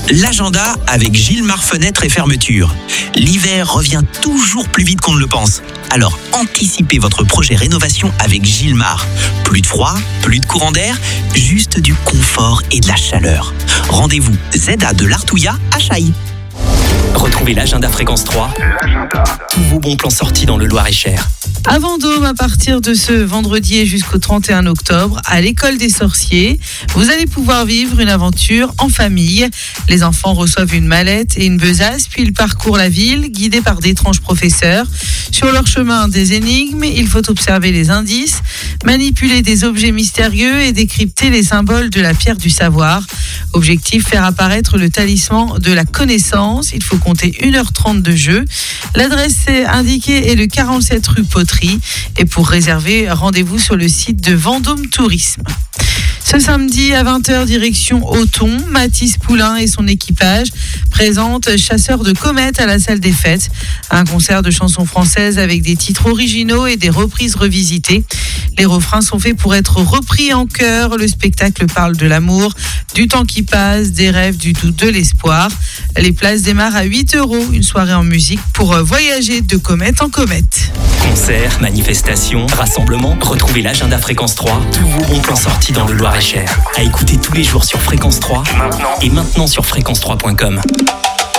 L'agenda avec Gilmar Fenêtres et Fermeture. L'hiver revient toujours plus vite qu'on ne le pense. Alors anticipez votre projet rénovation avec Gilmar. Plus de froid, plus de courant d'air, juste du confort et de la chaleur. Rendez-vous ZA de l'Artouillat à Chailly. Retrouvez l'agenda Fréquence 3. Tous vos bons plans sortis dans le Loir-et-Cher. À Vendôme, à partir de ce vendredi et jusqu'au 31 octobre, à l'école des sorciers, vous allez pouvoir vivre une aventure en famille. Les enfants reçoivent une mallette et une besace, puis ils parcourent la ville, guidés par d'étranges professeurs. Sur leur chemin, des énigmes, il faut observer les indices, manipuler des objets mystérieux et décrypter les symboles de la pierre du savoir. Objectif, faire apparaître le talisman de la connaissance. Il faut compter 1h30 de jeu. L'adresse indiquée est le 47 rue Poterie. Et pour réserver, rendez-vous sur le site de Vendôme Tourisme. Ce samedi à 20h, direction Auton, Mathis Poulain et son équipage présentent Chasseurs de comètes à la salle des fêtes. Un concert de chansons françaises avec des titres originaux et des reprises revisitées. Les refrains sont faits pour être repris en chœur. Le spectacle parle de l'amour, du temps qui passe, des rêves, du doute, de l'espoir. Les places démarrent à 8€. Une soirée en musique pour voyager de comète en comète. Concerts, manifestations, rassemblements. Retrouvez l'agenda Fréquence 3. Tous vos bons plans sortis dans le Loir-et-Cher. À écouter tous les jours sur Fréquence 3 et maintenant sur fréquence3.com.